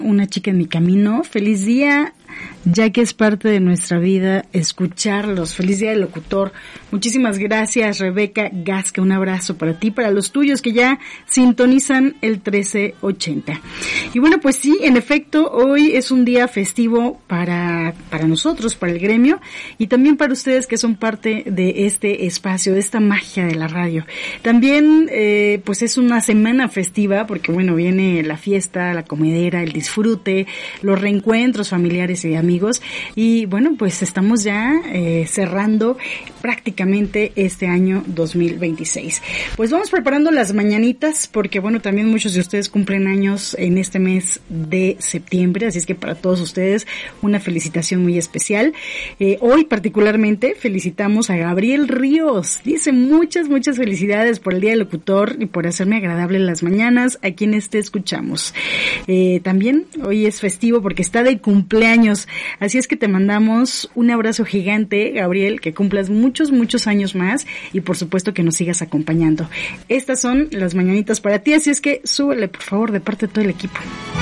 Una chica en mi camino. Feliz día, ya que es parte de nuestra vida escucharlos. Feliz día del locutor. Muchísimas gracias, Rebeca Gasca. Un abrazo para ti, para los tuyos que ya sintonizan el 1380. Y bueno, pues sí, en efecto, hoy es un día festivo para nosotros, para el gremio, y también para ustedes que son parte de este espacio, de esta magia de la radio. También, pues es una semana festiva, porque bueno, viene la fiesta, la comedera, el disfrute, los reencuentros familiares y de amigos, y bueno, pues estamos ya cerrando prácticamente este año 2026. Pues vamos preparando las mañanitas, porque bueno, también muchos de ustedes cumplen años en este mes de septiembre, así es que para todos ustedes una felicitación muy especial. Hoy particularmente felicitamos a Gabriel Ríos. Dice muchas felicidades por el Día del Locutor y por hacerme agradable las mañanas a quienes te escuchamos. También hoy es festivo porque está de cumpleaños, así es que te mandamos un abrazo gigante, Gabriel, que cumplas muchos años más y por supuesto que nos sigas acompañando. Estas son las mañanitas para ti, así es que súbele por favor de parte de todo el equipo.